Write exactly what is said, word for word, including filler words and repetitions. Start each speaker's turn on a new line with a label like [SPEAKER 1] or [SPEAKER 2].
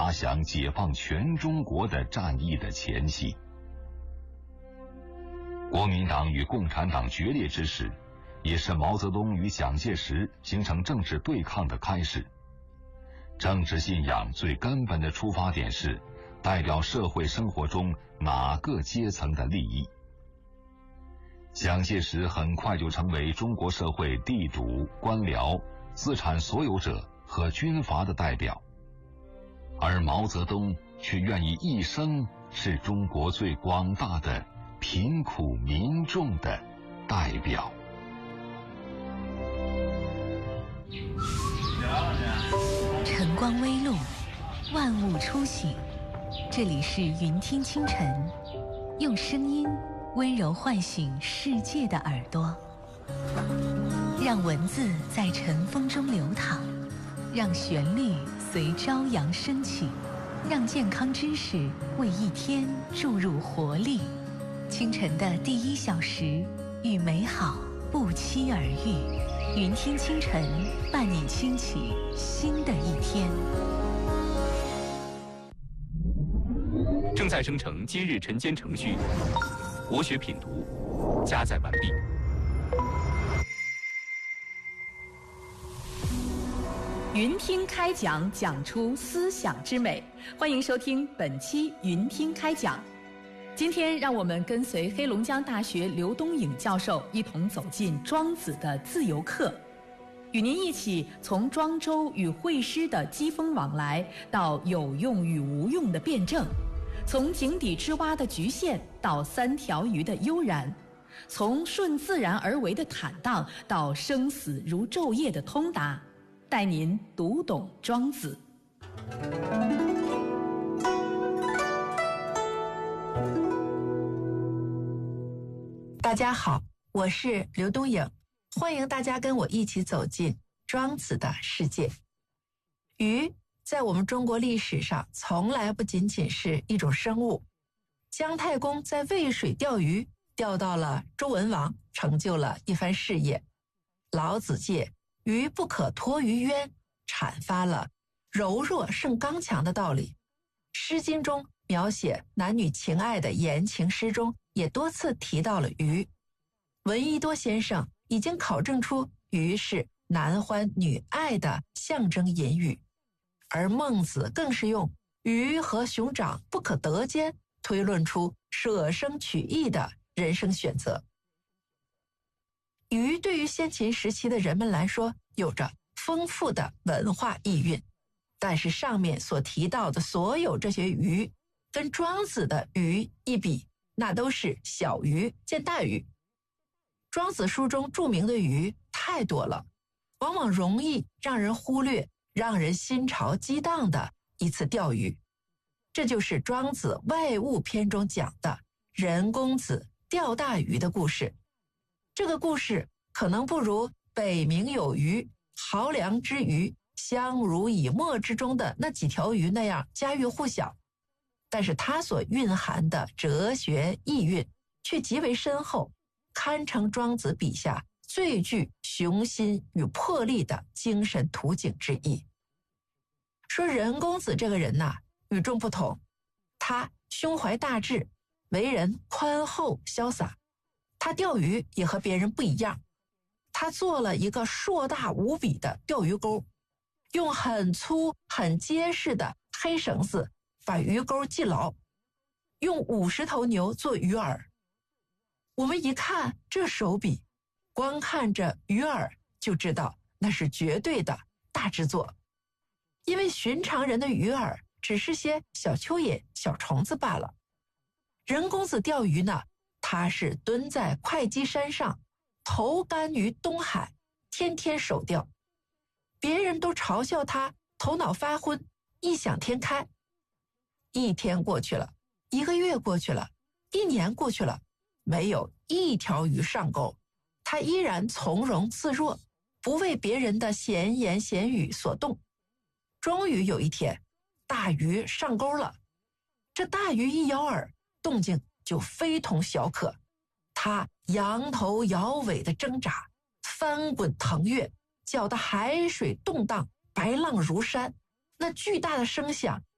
[SPEAKER 1] 打响解放全中国的战役的前夕。国民党与共产党决裂之时，也是毛泽东与蒋介石形成政治对抗的开始。政治信仰最根本的出发点是代表社会生活中哪个阶层的利益。蒋介石很快就成为中国社会地主、官僚、资产所有者和军阀的代表，而毛泽东却愿意一生是中国最广大的贫苦民众的代表。
[SPEAKER 2] 晨光微露，万物初醒。这里是云听清晨，用声音温柔唤醒世界的耳朵，让文字在晨风中流淌，让旋律随朝阳升起，让健康知识为一天注入活力。清晨的第一小时，与美好不期而遇。云听清晨，伴你轻启新的一天。
[SPEAKER 3] 正在生成今日晨间程序，国学品读加载完毕。
[SPEAKER 4] 云听开讲，讲出思想之美。欢迎收听本期云听开讲。今天让我们跟随黑龙江大学刘东颖教授一同走进庄子的自由课，与您一起从庄周与惠施的机锋往来，到有用与无用的辩证，从井底之蛙的局限到三条鱼的悠然，从顺自然而为的坦荡到生死如昼夜的通达，带您读懂庄子。
[SPEAKER 5] 大家好，我是刘东颖，欢迎大家跟我一起走进庄子的世界。鱼在我们中国历史上从来不仅仅是一种生物。姜太公在渭水钓鱼，钓到了周文王，成就了一番事业。老子借鱼不可脱于渊，阐发了柔弱胜刚强的道理。诗经中描写男女情爱的言情诗中也多次提到了鱼。闻一多先生已经考证出鱼是男欢女爱的象征隐语，而孟子更是用鱼和熊掌不可得兼推论出舍生取义的人生选择。鱼对于先秦时期的人们来说有着丰富的文化意蕴，但是上面所提到的所有这些鱼跟庄子的鱼一比，那都是小鱼见大鱼。庄子书中著名的鱼太多了，往往容易让人忽略让人心潮激荡的一次钓鱼。这就是庄子外物篇中讲的任公子钓大鱼的故事。这个故事可能不如北冥有鱼，濠梁之鱼，相濡以沫之中的那几条鱼那样家喻户晓，但是它所蕴含的哲学意蕴却极为深厚，堪称庄子笔下最具雄心与魄力的精神图景之一。说任公子这个人呐，与众不同，他胸怀大志，为人宽厚潇洒。他钓鱼也和别人不一样，他做了一个硕大无比的钓鱼钩，用很粗很结实的黑绳子把鱼钩系牢，用五十头牛做鱼饵。我们一看这手笔，光看着鱼饵就知道那是绝对的大制作，因为寻常人的鱼饵只是些小蚯蚓、小虫子罢了。任公子钓鱼呢，他是蹲在会稽山上，投竿于东海，天天手钓。别人都嘲笑他头脑发昏，异想天开。一天过去了，一个月过去了，一年过去了，没有一条鱼上钩，他依然从容自若，不为别人的闲言闲语所动。终于有一天，大鱼上钩了。这大鱼一摇饵，动静就非同小可，它扬头摇尾的挣扎，翻滚腾跃，搅得海水动荡，白浪如山。那巨大的声响